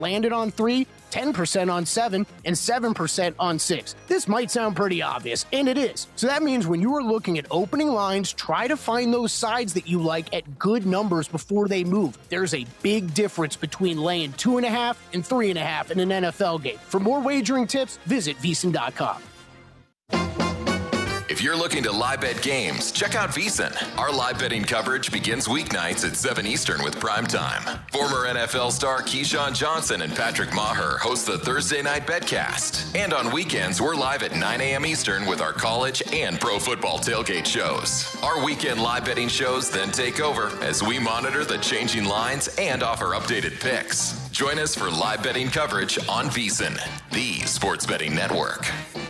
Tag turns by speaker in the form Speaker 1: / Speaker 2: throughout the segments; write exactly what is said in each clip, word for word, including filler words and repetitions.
Speaker 1: landed on three, ten percent on seven, and seven percent on six. This might sound pretty obvious, and it is. So that means when you are looking at opening lines, try to find those sides that you like at good numbers before they move. There's a big difference between laying two and a half and three and a half in an N F L game. For more wagering tips, visit VSiN dot com.
Speaker 2: If you're looking to live bet games, check out VSiN. Our live betting coverage begins weeknights at seven Eastern with Prime Time. Former N F L star Keyshawn Johnson and Patrick Maher host the Thursday Night Betcast. And on weekends, we're live at nine a.m. Eastern with our college and pro football tailgate shows. Our weekend live betting shows then take over as we monitor the changing lines and offer updated picks. Join us for live betting coverage on VSiN, the sports betting network.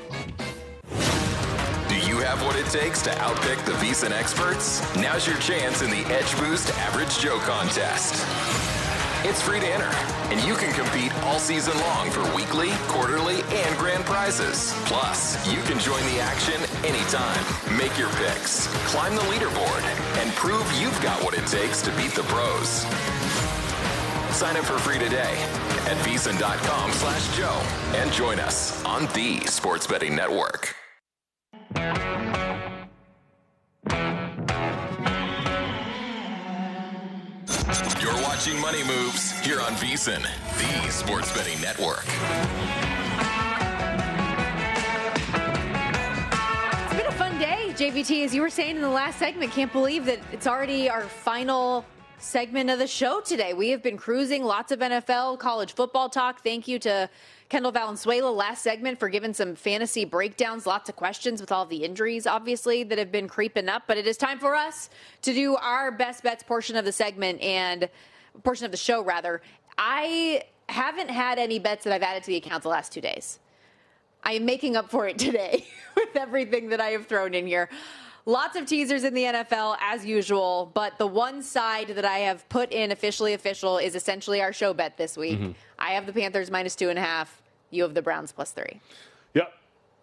Speaker 2: Do you have what it takes to outpick the VSiN experts? Now's your chance in the Edge Boost Average Joe contest. It's free to enter, and you can compete all season long for weekly, quarterly, and grand prizes. Plus, you can join the action anytime. Make your picks, climb the leaderboard, and prove you've got what it takes to beat the pros. Sign up for free today at VSiN dot com slash Joe and join us on the Sports Betting Network. You're watching Money Moves here on VSiN, the Sports Betting Network.
Speaker 3: It's been a fun day, J V T, as you were saying in the last segment. Can't believe that it's already our final segment of the show today. We have been cruising, lots of N F L, college football talk. Thank you to Kendall Valenzuela last segment for giving some fantasy breakdowns, lots of questions with all the injuries, obviously, that have been creeping up. But it is time for us to do our best bets portion of the segment and portion of the show, rather. I haven't had any bets that I've added to the account the last two days. I am making up for it today with everything that I have thrown in here. Lots of teasers in the N F L, as usual, but the one side that I have put in officially official is essentially our show bet this week. Mm-hmm. I have the Panthers minus two and a half. You have the Browns plus three.
Speaker 4: Yep.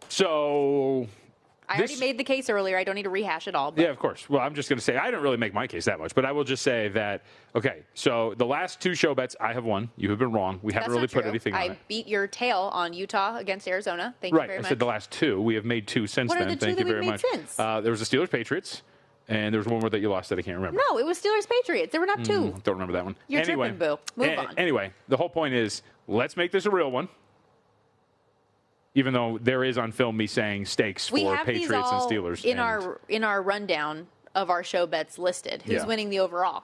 Speaker 4: So
Speaker 3: I this, already made the case earlier. I don't need to rehash it all. But.
Speaker 4: Yeah, of course. Well, I'm just going to say I didn't really make my case that much, but I will just say that, okay, so the last two show bets I have won. You have been wrong. We haven't
Speaker 3: That's
Speaker 4: really put
Speaker 3: true.
Speaker 4: anything
Speaker 3: I
Speaker 4: on it.
Speaker 3: I beat your tail on Utah against Arizona. Thank
Speaker 4: right.
Speaker 3: you very
Speaker 4: I
Speaker 3: much.
Speaker 4: I said the last two. We have made two since
Speaker 3: what
Speaker 4: then.
Speaker 3: Are the two
Speaker 4: Thank
Speaker 3: that
Speaker 4: you very
Speaker 3: made
Speaker 4: much.
Speaker 3: Since?
Speaker 4: Uh, there was the Steelers-Patriots, and there was one more that you lost that I can't remember.
Speaker 3: No, it was Steelers-Patriots. There were not two.
Speaker 4: Mm, don't remember that one.
Speaker 3: You're
Speaker 4: anyway,
Speaker 3: tripping, boo. Move
Speaker 4: a-
Speaker 3: on.
Speaker 4: Anyway, the whole point is let's make this a real one. Even though there is on film me saying stakes
Speaker 3: we
Speaker 4: for
Speaker 3: have
Speaker 4: Patriots
Speaker 3: these all
Speaker 4: and Steelers.
Speaker 3: In
Speaker 4: and,
Speaker 3: our in our rundown of our show bets listed. Who's
Speaker 4: Yeah.
Speaker 3: winning the overall?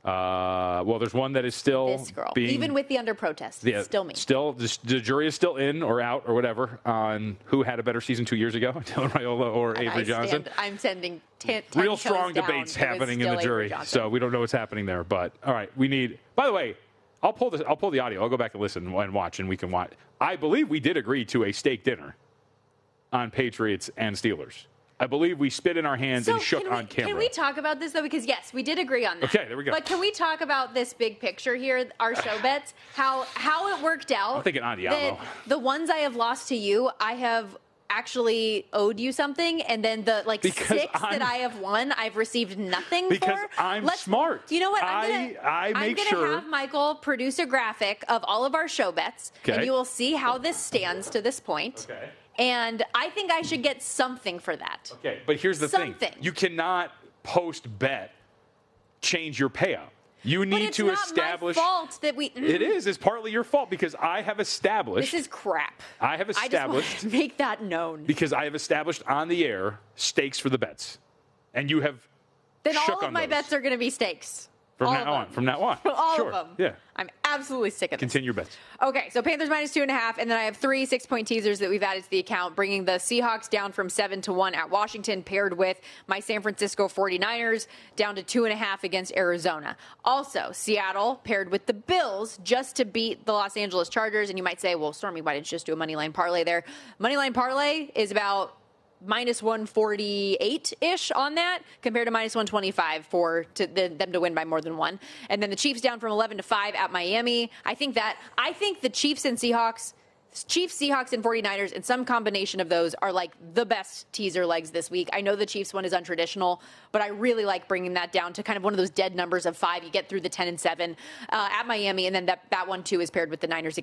Speaker 4: Uh, well, there's one that is still
Speaker 3: This girl.
Speaker 4: being,
Speaker 3: Even with the under protest,
Speaker 4: yeah,
Speaker 3: it's still me.
Speaker 4: Still, the, the jury is still in or out or whatever on who had a better season two years ago, Dylan Raiola or
Speaker 3: And
Speaker 4: Avery
Speaker 3: I
Speaker 4: Johnson.
Speaker 3: Stand, I'm sending ten, ten
Speaker 4: Real
Speaker 3: toes
Speaker 4: strong
Speaker 3: down.
Speaker 4: debates
Speaker 3: It was
Speaker 4: happening in
Speaker 3: still
Speaker 4: the jury,
Speaker 3: Avery Johnson.
Speaker 4: so we don't know what's happening there. But all right, we need. By the way, I'll pull this. I'll pull the audio. I'll go back and listen and watch, and we can watch. I believe we did agree to a steak dinner on Patriots and Steelers. I believe we spit in our hands
Speaker 3: so
Speaker 4: and shook
Speaker 3: can we,
Speaker 4: on camera.
Speaker 3: Can we talk about this, though? Because, yes, we did agree on that.
Speaker 4: Okay, there we go.
Speaker 3: But can we talk about this big picture here, our show bets, how how it worked out?
Speaker 4: I'm thinking on Diablo.
Speaker 3: The ones I have lost to you, I have actually owed you something, and then the like
Speaker 4: Because
Speaker 3: six
Speaker 4: I'm,
Speaker 3: that I have won, I've received nothing
Speaker 4: because
Speaker 3: for.
Speaker 4: I'm
Speaker 3: Let's,
Speaker 4: smart.
Speaker 3: You know what? I'm
Speaker 4: I,
Speaker 3: gonna,
Speaker 4: I make
Speaker 3: I'm gonna
Speaker 4: sure.
Speaker 3: have Michael produce a graphic of all of our show bets,
Speaker 4: Okay.
Speaker 3: and you will see how this stands to this point.
Speaker 4: Okay.
Speaker 3: And I think I should get something for that.
Speaker 4: Okay, but here's the
Speaker 3: Something.
Speaker 4: thing. You cannot post bet change your payout. You need
Speaker 3: but it's
Speaker 4: to
Speaker 3: not
Speaker 4: establish
Speaker 3: my fault that we.
Speaker 4: It is. It's partly your fault because I have established.
Speaker 3: This is crap.
Speaker 4: I have
Speaker 3: I
Speaker 4: established.
Speaker 3: just want to make that known.
Speaker 4: Because I have established on the air stakes for the bets, and you have.
Speaker 3: Then
Speaker 4: shook
Speaker 3: all of
Speaker 4: on
Speaker 3: my
Speaker 4: those.
Speaker 3: bets are going to be stakes.
Speaker 4: From
Speaker 3: all
Speaker 4: now
Speaker 3: of
Speaker 4: on.
Speaker 3: them.
Speaker 4: From now on.
Speaker 3: All
Speaker 4: sure.
Speaker 3: of them.
Speaker 4: Yeah.
Speaker 3: I'm absolutely sick of this.
Speaker 4: Continue your bets.
Speaker 3: Okay, so Panthers minus two and a half, and then I have three six-point teasers that we've added to the account, bringing the Seahawks down from seven to one at Washington, paired with my San Francisco forty-niners down to two and a half against Arizona. Also, Seattle paired with the Bills just to beat the Los Angeles Chargers. And you might say, well, Stormy, why didn't you just do a money line parlay there? Money line parlay is about minus one forty-eight-ish on that compared to minus one twenty-five for to the, them to win by more than one. And then the Chiefs down from eleven to five at Miami. I think that I think the Chiefs and Seahawks Chiefs, Seahawks, and forty-niners, and some combination of those are like the best teaser legs this week. I know the Chiefs one is untraditional, but I really like bringing that down to kind of one of those dead numbers of five. You get through the ten and seven uh, at Miami, and then that, that one, too, is paired with the Niners